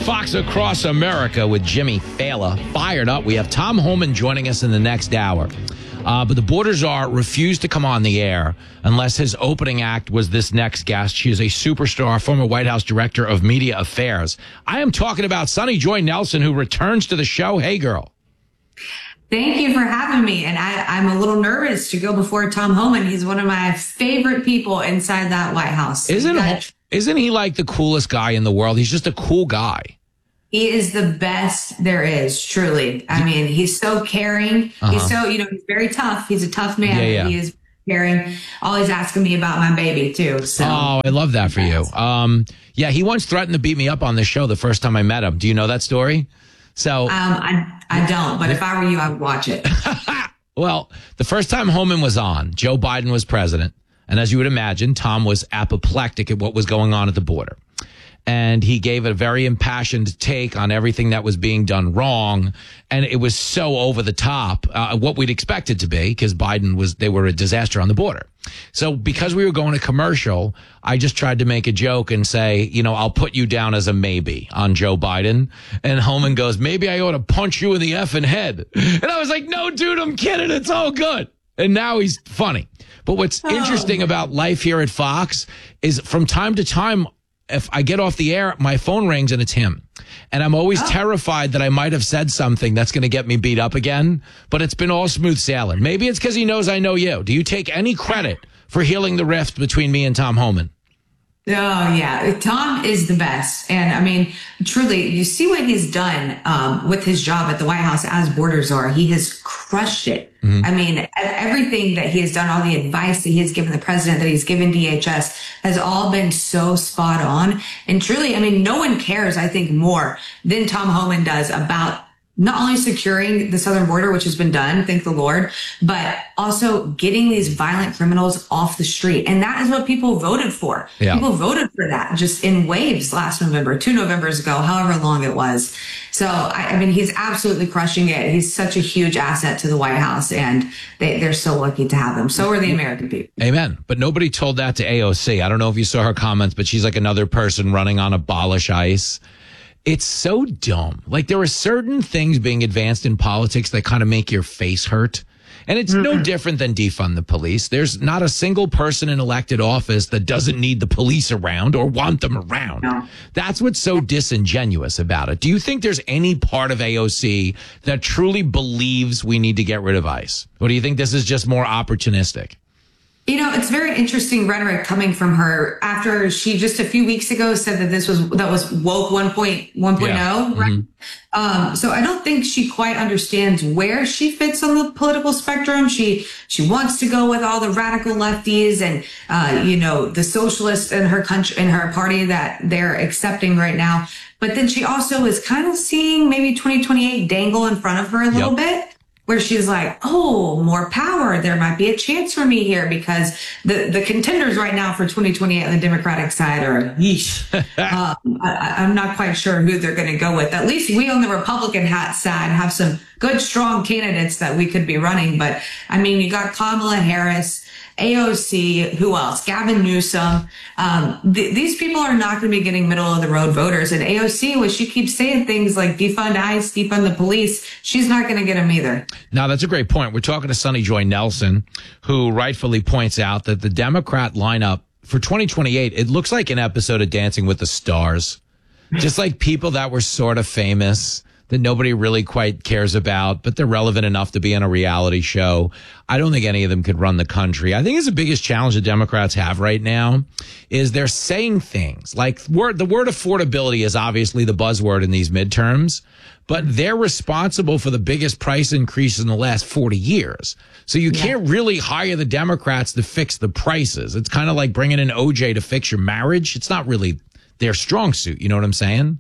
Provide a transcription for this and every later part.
Fox Across America with Jimmy Fallon. Fired up. We have Tom Homan joining us in the next hour. But the border czar refused to come on the air unless his opening act was this next guest. She is a superstar, former White House Director of Media Affairs. I am talking about Sunny Joy Nelson, who returns to the show. Hey, girl. Thank you for having me. And I'm a little nervous to go before Tom Homan. He's one of my favorite people inside that White House. Isn't he like the coolest guy in the world? He's just a cool guy. He is the best there is, truly. I mean, he's so caring. He's so, he's very tough. He's a tough man. Yeah. He is caring. Always asking me about my baby, too. So. Oh, I love that for you. He once threatened to beat me up on the show the first time I met him. Do you know that story? So I don't, but if I were you, I would watch it. Well, the first time Homan was on, Joe Biden was president. And as you would imagine, Tom was apoplectic at what was going on at the border. And he gave a very impassioned take on everything that was being done wrong. And it was so over the top, what we'd expect it to be, because they were a disaster on the border. So because we were going to commercial, I just tried to make a joke and say, I'll put you down as a maybe on Joe Biden. And Homan goes, maybe I ought to punch you in the effing head. And I was like, no, dude, I'm kidding. It's all good. And now he's funny. But what's interesting about life here at Fox is from time to time, if I get off the air, my phone rings and it's him. And I'm always terrified that I might have said something that's going to get me beat up again. But it's been all smooth sailing. Maybe it's because he knows I know you. Do you take any credit for healing the rift between me and Tom Homan? Oh, yeah. Tom is the best. And I mean, truly, you see what he's done with his job at the White House as border czar. He has crushed it. Mm-hmm. I mean, everything that he has done, all the advice that he has given the president, that he's given DHS, has all been so spot on. And truly, I mean, no one cares, I think, more than Tom Homan does about not only securing the southern border, which has been done, thank the Lord, but also getting these violent criminals off the street. And that is what people voted for. Yeah. People voted for that just in waves last November, 2 Novembers ago, however long it was. So, I mean, he's absolutely crushing it. He's such a huge asset to the White House, and they're so lucky to have him. So are the American people. Amen. But nobody told that to AOC. I don't know if you saw her comments, but she's like another person running on abolish ICE. It's so dumb. Like, there are certain things being advanced in politics that kind of make your face hurt. And it's no different than defund the police. There's not a single person in elected office that doesn't need the police around or want them around. No. That's what's so disingenuous about it. Do you think there's any part of AOC that truly believes we need to get rid of ICE? Or do you think this is just more opportunistic? It's very interesting rhetoric coming from her after she just a few weeks ago said that that was woke 1.0, right? Mm-hmm. So I don't think she quite understands where she fits on the political spectrum. She wants to go with all the radical lefties and, the socialists in her country, in her party that they're accepting right now. But then she also is kind of seeing maybe 2028 dangle in front of her a little bit, where she's like, oh, more power. There might be a chance for me here, because the contenders right now for 2028 on the Democratic side are, yeesh. I'm not quite sure who they're going to go with. At least we on the Republican side have some good, strong candidates that we could be running. But I mean, you got Kamala Harris, AOC, who else? Gavin Newsom. These people are not going to be getting middle of the road voters. And AOC, when she keeps saying things like defund ICE, defund the police, she's not going to get them either. Now, that's a great point. We're talking to Sunny Joy Nelson, who rightfully points out that the Democrat lineup for 2028, it looks like an episode of Dancing with the Stars. Just like people that were sort of famous, that nobody really quite cares about, but they're relevant enough to be in a reality show. I don't think any of them could run the country. I think it's the biggest challenge the Democrats have right now is they're saying things like the word affordability is obviously the buzzword in these midterms, but they're responsible for the biggest price increase in the last 40 years. So you can't really hire the Democrats to fix the prices. It's kind of like bringing in OJ to fix your marriage. It's not really their strong suit. You know what I'm saying?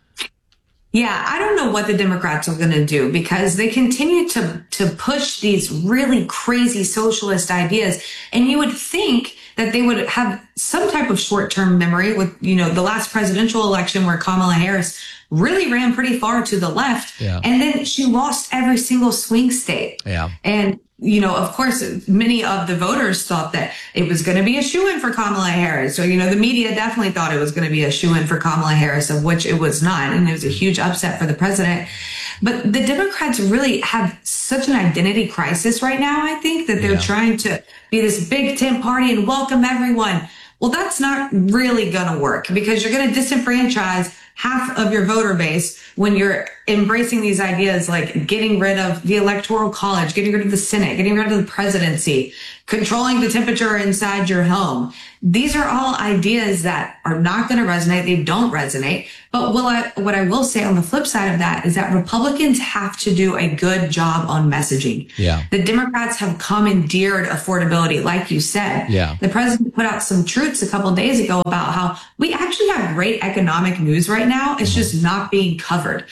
Yeah, I don't know what the Democrats are going to do, because they continue to push these really crazy socialist ideas. And you would think that they would have some type of short-term memory with, the last presidential election where Kamala Harris really ran pretty far to the left. Yeah. And then she lost every single swing state. Yeah. And, of course, many of the voters thought that it was going to be a shoo-in for Kamala Harris. So, the media definitely thought it was going to be a shoo-in for Kamala Harris, of which it was not. And it was a huge upset for the president. But the Democrats really have such an identity crisis right now, I think, that they're trying to be this big tent party and welcome everyone. Well, that's not really going to work because you're going to disenfranchise half of your voter base when you're embracing these ideas like getting rid of the Electoral College, getting rid of the Senate, getting rid of the presidency, controlling the temperature inside your home. These are all ideas that are not going to resonate. They don't resonate. But what I will say on the flip side of that is that Republicans have to do a good job on messaging. Yeah. The Democrats have commandeered affordability, like you said. Yeah. The president put out some truths a couple of days ago about how we actually have great economic news right now. It's just not being covered.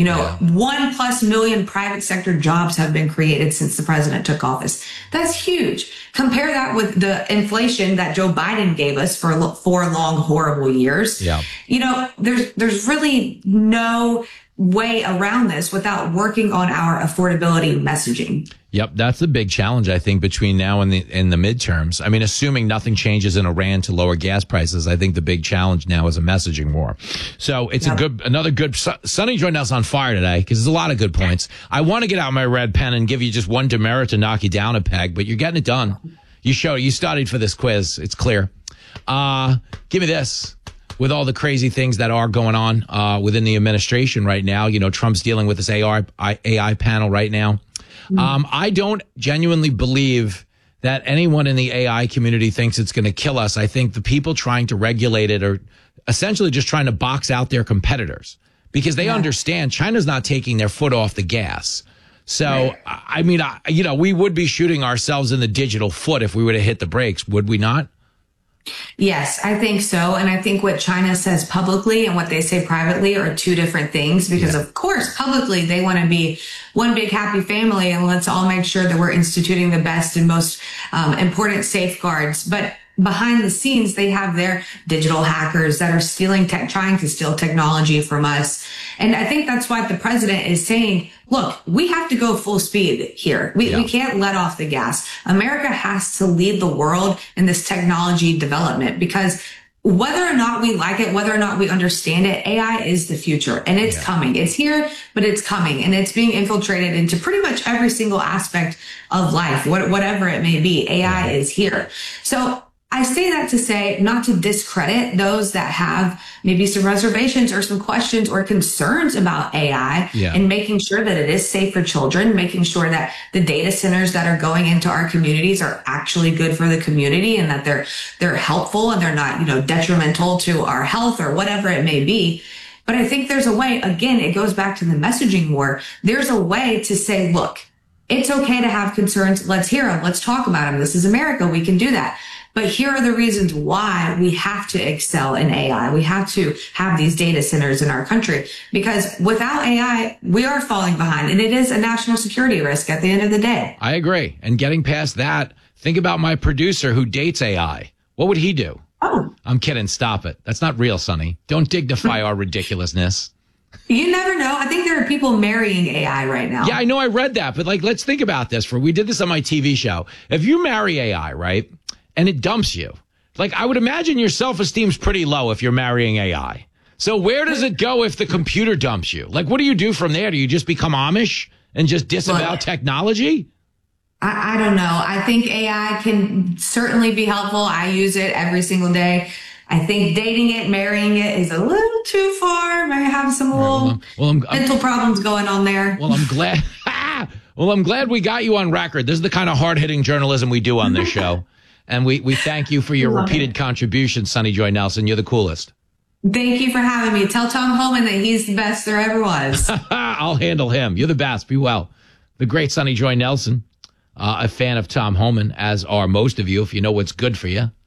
1+ million private sector jobs have been created since the president took office. That's huge. Compare that with the inflation that Joe Biden gave us for 4 long, horrible years. Yeah. There's really no way around this without working on our affordability messaging. Yep, that's the big challenge, I think, between now and the midterms. I mean, assuming nothing changes in Iran to lower gas prices, I think the big challenge now is a messaging war. So it's another good. Sonny joined us on fire today because there's a lot of good points. I want to get out my red pen and give you just one demerit to knock you down a peg, but you're getting it done. You studied for this quiz. It's clear. Give me this. With all the crazy things that are going on within the administration right now, Trump's dealing with this AI panel right now. I don't genuinely believe that anyone in the AI community thinks it's going to kill us. I think the people trying to regulate it are essentially just trying to box out their competitors because they understand China's not taking their foot off the gas. So, I mean, we would be shooting ourselves in the digital foot if we were to hit the brakes, would we not? Yes, I think so. And I think what China says publicly and what they say privately are two different things because, of course, publicly, they want to be one big happy family and let's all make sure that we're instituting the best and most important safeguards. But behind the scenes, they have their digital hackers that are trying to steal technology from us. And I think that's why the president is saying, look, we have to go full speed here. We can't let off the gas. America has to lead the world in this technology development because whether or not we like it, whether or not we understand it, AI is the future and it's coming. It's here, but it's coming and it's being infiltrated into pretty much every single aspect of life, whatever it may be. AI is here. So I say that to say not to discredit those that have maybe some reservations or some questions or concerns about AI and making sure that it is safe for children, making sure that the data centers that are going into our communities are actually good for the community and that they're helpful and they're not, detrimental to our health or whatever it may be. But I think there's a way, again, it goes back to the messaging war. There's a way to say, look, it's okay to have concerns. Let's hear them. Let's talk about them. This is America. We can do that. But here are the reasons why we have to excel in AI. We have to have these data centers in our country because without AI, we are falling behind and it is a national security risk at the end of the day. I agree. And getting past that, think about my producer who dates AI. What would he do? Oh, I'm kidding. Stop it. That's not real, Sonny. Don't dignify our ridiculousness. You never know. I think there are people marrying AI right now. Yeah, I know. I read that. But let's think about this. We did this on my TV show. If you marry AI, right? And it dumps you. I would imagine your self-esteem's pretty low if you're marrying AI. So where does it go if the computer dumps you? What do you do from there? Do you just become Amish and just disavow technology? I don't know. I think AI can certainly be helpful. I use it every single day. I think dating it, marrying it is a little too far. May have some mental problems going on there. Well, I'm glad. I'm glad we got you on record. This is the kind of hard-hitting journalism we do on this show. And we thank you for your repeated contributions, Sonny Joy Nelson. You're the coolest. Thank you for having me. Tell Tom Homan that he's the best there ever was. I'll handle him. You're the best. Be well. The great Sonny Joy Nelson, a fan of Tom Homan, as are most of you, if you know what's good for you.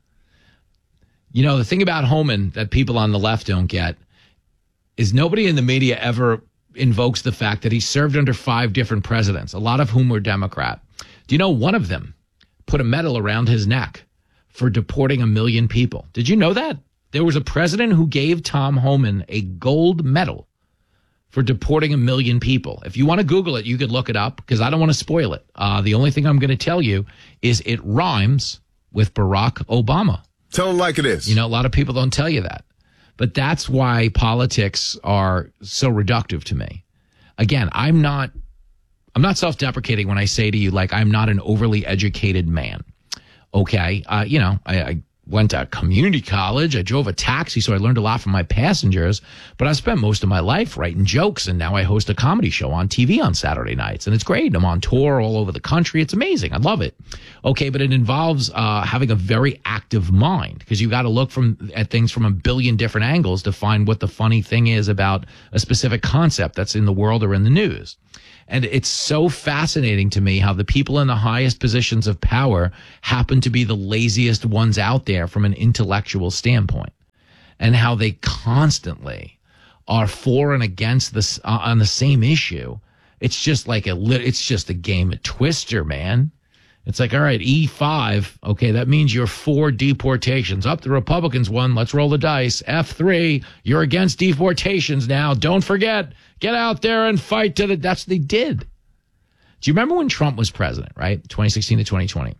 The thing about Homan that people on the left don't get is nobody in the media ever invokes the fact that he served under 5 different presidents, a lot of whom were Democrat. Do you know one of them put a medal around his neck for deporting 1 million people. Did you know that? There was a president who gave Tom Homan a gold medal for deporting 1 million people. If you want to Google it, you could look it up because I don't want to spoil it. The only thing I'm going to tell you is it rhymes with Barack Obama. Tell it like it is. You know, a lot of people don't tell you that. But that's why politics are so reductive to me. Again, I'm not self-deprecating when I say to you, like, I'm not an overly educated man. Okay. I went to community college. I drove a taxi, so I learned a lot from my passengers. But I spent most of my life writing jokes, and now I host a comedy show on TV on Saturday nights, and it's great. I'm on tour all over the country. It's amazing. I love it. Okay, but it involves having a very active mind because you got to look at things from a billion different angles to find what the funny thing is about a specific concept that's in the world or in the news. And it's so fascinating to me how the people in the highest positions of power happen to be the laziest ones out there from an intellectual standpoint, and how they constantly are for and against this on the same issue. It's just like it's just a game of Twister, man. It's like, all right, E5. Okay, that means you're for deportations. Up, the Republicans won. Let's roll the dice. F3, you're against deportations now. Don't forget, get out there and fight to the... That's what they did. Do you remember when Trump was president, right? 2016 to 2020.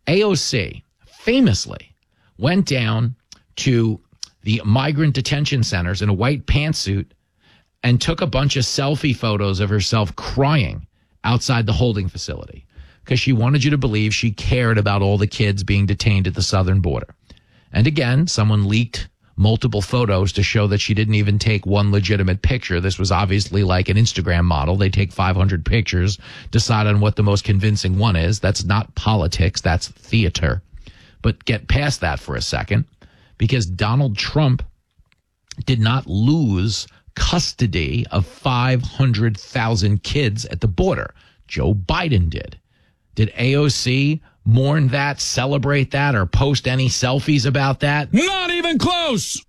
AOC famously went down to the migrant detention centers in a white pantsuit and took a bunch of selfie photos of herself crying outside the holding facility, because she wanted you to believe she cared about all the kids being detained at the southern border. And again, someone leaked multiple photos to show that she didn't even take one legitimate picture. This was obviously like an Instagram model. They take 500 pictures, decide on what the most convincing one is. That's not politics. That's theater. But get past that for a second, because Donald Trump did not lose custody of 500,000 kids at the border. Joe Biden did. Did AOC mourn that, celebrate that, or post any selfies about that? Not even close.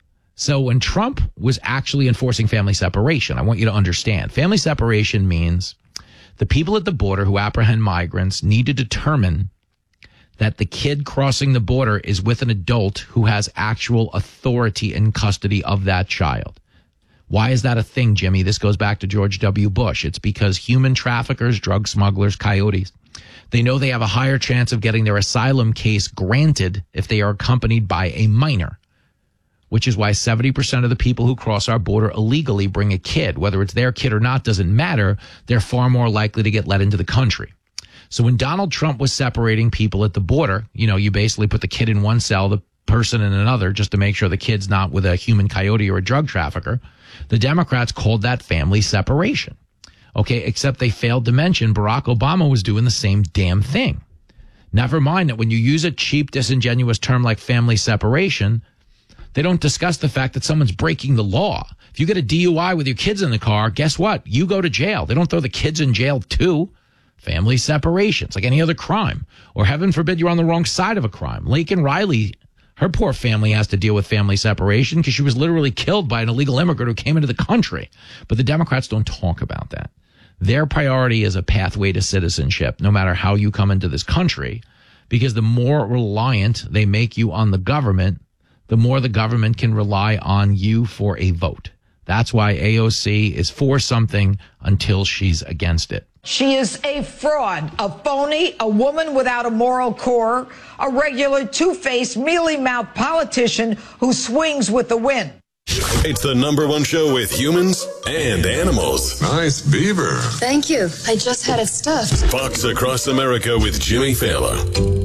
So when Trump was actually enforcing family separation, I want you to understand, family separation means the people at the border who apprehend migrants need to determine that the kid crossing the border is with an adult who has actual authority and custody of that child. Why is that a thing, Jimmy? This goes back to George W. Bush. It's because human traffickers, drug smugglers, coyotes, they know they have a higher chance of getting their asylum case granted if they are accompanied by a minor, which is why 70% of the people who cross our border illegally bring a kid. Whether it's their kid or not doesn't matter. They're far more likely to get let into the country. So when Donald Trump was separating people at the border, you basically put the kid in one cell, the person in another, just to make sure the kid's not with a human coyote or a drug trafficker. The Democrats called that family separation. Okay, except they failed to mention Barack Obama was doing the same damn thing. Never mind that when you use a cheap, disingenuous term like family separation, they don't discuss the fact that someone's breaking the law. If you get a DUI with your kids in the car, guess what? You go to jail. They don't throw the kids in jail too. Family separation. It's like any other crime. Or heaven forbid you're on the wrong side of a crime. Laken Riley, her poor family has to deal with family separation because she was literally killed by an illegal immigrant who came into the country. But the Democrats don't talk about that. Their priority is a pathway to citizenship, no matter how you come into this country, because the more reliant they make you on the government, the more the government can rely on you for a vote. That's why AOC is for something until she's against it. She is a fraud, a phony, a woman without a moral core, a regular two-faced, mealy-mouthed politician who swings with the wind. It's the #1 show with humans and animals. Nice beaver. Thank you. I just had it stuffed. Fox Across America with Jimmy Fallon.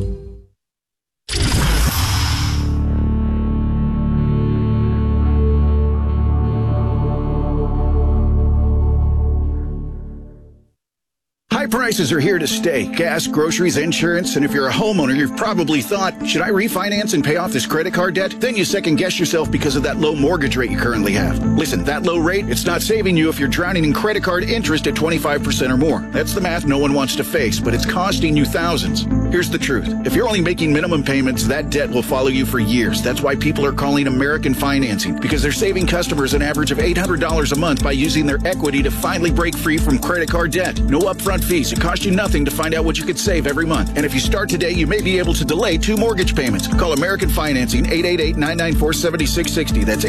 High prices are here to stay. Gas, groceries, insurance, and if you're a homeowner, you've probably thought, should I refinance and pay off this credit card debt? Then you second guess yourself because of that low mortgage rate you currently have. Listen, that low rate, it's not saving you if you're drowning in credit card interest at 25% or more. That's the math no one wants to face, but it's costing you thousands. Here's the truth. If you're only making minimum payments, that debt will follow you for years. That's why people are calling American Financing, because they're saving customers an average of $800 a month by using their equity to finally break free from credit card debt. No upfront fees. It costs you nothing to find out what you could save every month. And if you start today, you may be able to delay 2 mortgage payments. Call American Financing, 888-994-7660. That's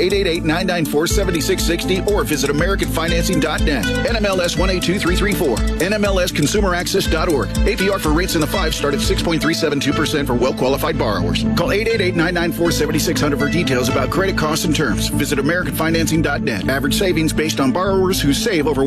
888-994-7660, or visit AmericanFinancing.net. NMLS 182334. NMLSConsumerAccess.org. APR for rates in the 5 start at 6.372% for well-qualified borrowers. Call 888-994-7600 for details about credit costs and terms. Visit AmericanFinancing.net. Average savings based on borrowers who save over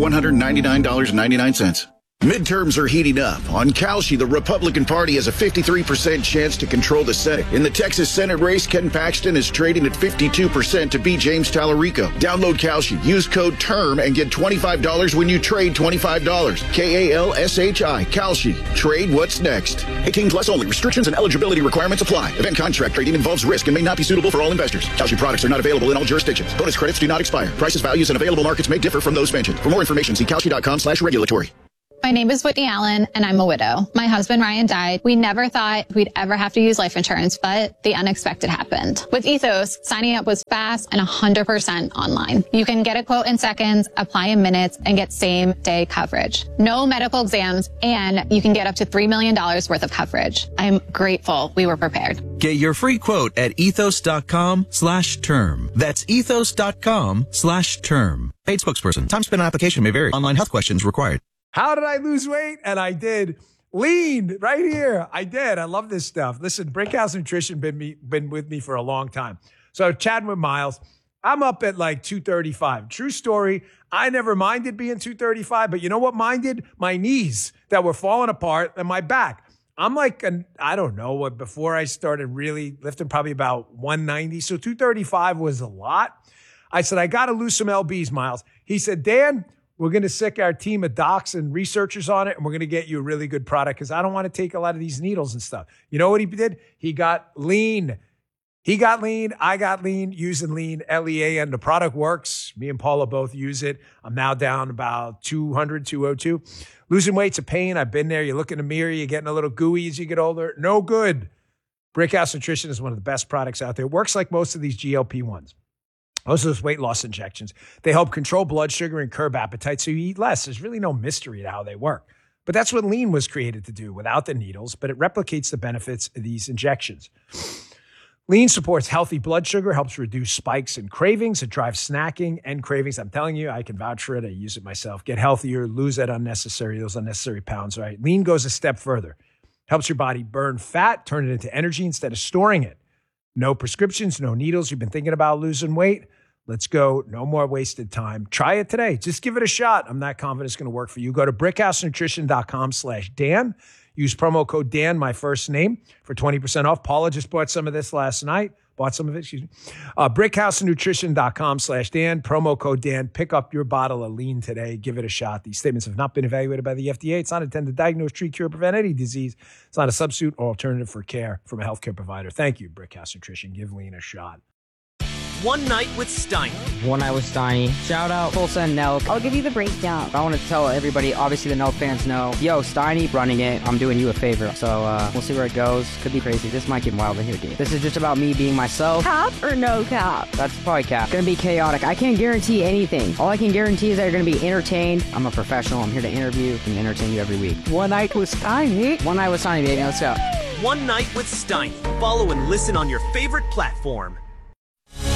$199.99. Midterms are heating up. On Kalshi, the Republican Party has a 53% chance to control the Senate. In the Texas Senate race, Ken Paxton is trading at 52% to beat James Tallarico. Download Kalshi. Use code TERM and get $25 when you trade $25. Kalshi. Kalshi. Trade what's next. 18 plus only. Restrictions and eligibility requirements apply. Event contract trading involves risk and may not be suitable for all investors. Kalshi products are not available in all jurisdictions. Bonus credits do not expire. Prices, values, and available markets may differ from those mentioned. For more information, see kalshi.com/regulatory. My name is Whitney Allen, and I'm a widow. My husband, Ryan, died. We never thought we'd ever have to use life insurance, but the unexpected happened. With Ethos, signing up was fast and 100% online. You can get a quote in seconds, apply in minutes, and get same-day coverage. No medical exams, and you can get up to $3 million worth of coverage. I'm grateful we were prepared. Get your free quote at ethos.com/term. That's ethos.com/term. Paid spokesperson. Time spent on application may vary. Online health questions required. How did I lose weight? And I did. Lean right here. I did. I love this stuff. Listen, Brickhouse Nutrition been with me for a long time. So chatting with Miles, I'm up at like 235. True story. I never minded being 235, but you know what minded? My knees that were falling apart and my back. I'm like, I don't know what, before I started really lifting, probably about 190. So 235 was a lot. I said, I got to lose some LBs, Miles. He said, Dan, we're going to sick our team of docs and researchers on it, and we're going to get you a really good product because I don't want to take a lot of these needles and stuff. You know what he did? He got lean. He got lean. I got lean using lean, LEAN. The product works. Me and Paula both use it. I'm now down about 200, 202. Losing weight's a pain. I've been there. You look in the mirror. You're getting a little gooey as you get older. No good. Brickhouse Nutrition is one of the best products out there. It works like most of these GLP-1s. Most of those weight loss injections, they help control blood sugar and curb appetite so you eat less. There's really no mystery to how they work. But that's what lean was created to do without the needles, but it replicates the benefits of these injections. Lean supports healthy blood sugar, helps reduce spikes and cravings. It drives snacking and cravings. I'm telling you, I can vouch for it. I use it myself. Get healthier, lose those unnecessary pounds, right? Lean goes a step further. Helps your body burn fat, turn it into energy instead of storing it. No prescriptions, no needles. You've been thinking about losing weight? Let's go. No more wasted time. Try it today. Just give it a shot. I'm not confident it's going to work for you. Go to brickhousenutrition.com/Dan. Use promo code Dan, my first name, for 20% off. Paula just bought some of this last night. brickhousenutrition.com/Dan. Promo code Dan. Pick up your bottle of lean today. Give it a shot. These statements have not been evaluated by the FDA. It's not intended to diagnose, treat, cure, prevent any disease. It's not a substitute or alternative for care from a healthcare provider. Thank you, Brickhouse Nutrition. Give lean a shot. One Night with Steiny. One Night with Steiny. Shout out Tulsa and Nelk. I'll give you the breakdown. I want to tell everybody, obviously the Nelk fans know, yo, Steiny running it. I'm doing you a favor. So we'll see where it goes. Could be crazy. This might get wild in here, dude. This is just about me being myself. Cap or no cap? That's probably cap. Gonna be chaotic. I can't guarantee anything. All I can guarantee is that you're gonna be entertained. I'm a professional. I'm here to interview and entertain you every week. One Night with Steiny. One Night with Steiny, baby. Let's go. One Night with Steiny. Follow and listen on your favorite platform.